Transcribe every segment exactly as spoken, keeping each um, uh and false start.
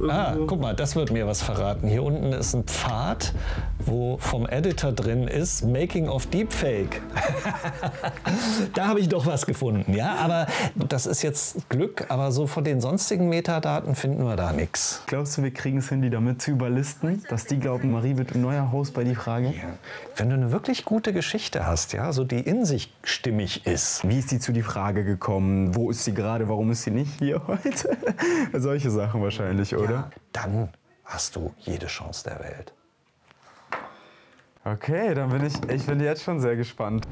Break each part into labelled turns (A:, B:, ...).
A: Ah, guck mal, das wird mir was verraten. Hier unten ist ein Pfad, wo vom Editor drin ist, Making of Deepfake. Da habe ich doch was gefunden, ja? Aber das ist jetzt Glück, aber so von den sonstigen Metadaten finden wir da nichts.
B: Glaubst du, wir kriegen es hin, die damit zu überlisten, dass die glauben, Marie wird ein neuer Host bei die Frage?
A: Ja. Wenn du eine wirklich gute Geschichte hast, ja, so die in sich stimmig ist.
B: Wie ist die zu die Frage gekommen? Wo ist sie gerade? Warum ist sie nicht hier heute? Solche Sachen wahrscheinlich, oder?
A: Ja, dann hast du jede Chance der Welt.
B: Okay, dann bin ich, ich bin jetzt schon sehr gespannt.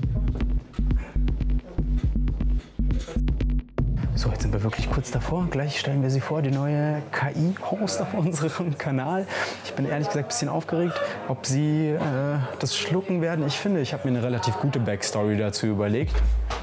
B: So, jetzt sind wir wirklich kurz davor. Gleich stellen wir sie vor, die neue K I-Host auf unserem Kanal. Ich bin ehrlich gesagt ein bisschen aufgeregt, ob sie äh, das schlucken werden. Ich finde, ich habe mir eine relativ gute Backstory dazu überlegt.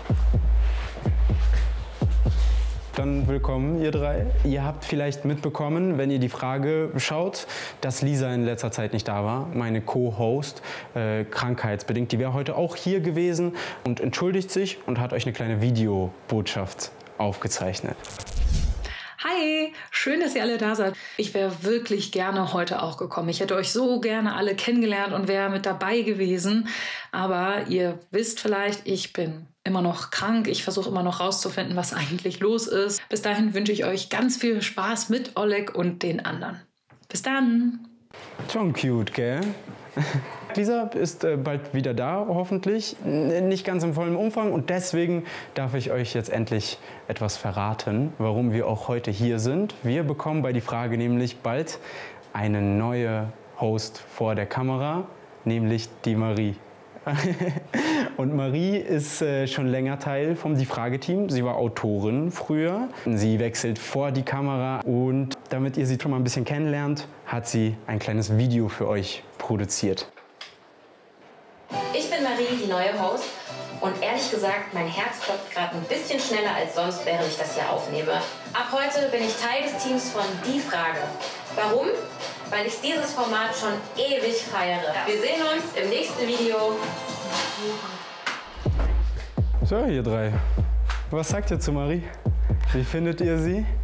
B: Dann willkommen, ihr drei. Ihr habt vielleicht mitbekommen, wenn ihr die Frage schaut, dass Lisa in letzter Zeit nicht da war, meine Co-Host, äh, krankheitsbedingt. Die wäre heute auch hier gewesen und entschuldigt sich und hat euch eine kleine Videobotschaft aufgezeichnet.
C: Hi, schön, dass ihr alle da seid. Ich wäre wirklich gerne heute auch gekommen. Ich hätte euch so gerne alle kennengelernt und wäre mit dabei gewesen. Aber ihr wisst vielleicht, ich bin immer noch krank. Ich versuche immer noch rauszufinden, was eigentlich los ist. Bis dahin wünsche ich euch ganz viel Spaß mit Oleg und den anderen. Bis dann.
B: Schon cute, gell? Lisa ist äh, bald wieder da, hoffentlich. N- nicht ganz im vollen Umfang. Und deswegen darf ich euch jetzt endlich etwas verraten, warum wir auch heute hier sind. Wir bekommen bei die Frage nämlich bald eine neue Host vor der Kamera, nämlich die Marie. Und Marie ist äh, schon länger Teil vom Die Frage-Team. Sie war Autorin früher. Sie wechselt vor die Kamera und damit ihr sie schon mal ein bisschen kennenlernt, hat sie ein kleines Video für euch produziert.
D: Ich bin Marie, die neue Host. Und ehrlich gesagt, mein Herz klopft gerade ein bisschen schneller als sonst, während ich das hier aufnehme. Ab heute bin ich Teil des Teams von Die Frage. Warum? Weil ich dieses Format schon ewig feiere. Wir sehen uns im nächsten Video.
B: So, ihr drei. Was sagt ihr zu Marie? Wie findet ihr sie?